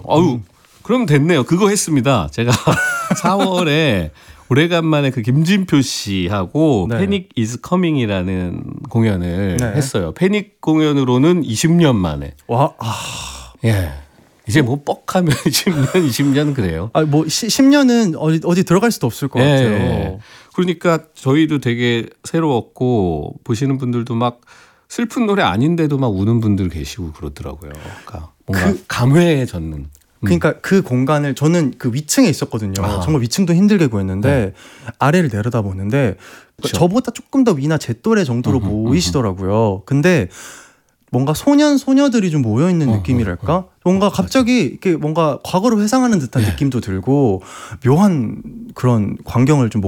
그럼 됐네요. 그거 했습니다. 제가 4월에 오래간만에 그 김진표 씨하고 네. 패닉 이즈 커밍이라는 공연을 네. 했어요. 패닉 공연으로는 20년 만에. 와, 예. 이제 뭐 뻑하면 20년 그래요. 뭐 10년은 어디 들어갈 수도 없을 것 같아요. 예. 그러니까 저희도 되게 새로웠고 보시는 분들도 막 슬픈 노래 아닌데도 막 우는 분들 계시고 그러더라고요. 그러니까 뭔가 감회해졌는. 그러니까 그 공간을 저는 그 위층에 있었거든요. 정말 위층도 힘들게 구했는데 아래를 내려다 보는데 그렇죠. 저보다 조금 더 위나 제 또래 정도로 보이시더라고요. 근데 뭔가 소녀들이 좀 모여 있는 느낌이랄까? 뭔가 갑자기 이렇게 뭔가 과거를 회상하는 듯한 느낌도 들고 묘한 그런 광경을 좀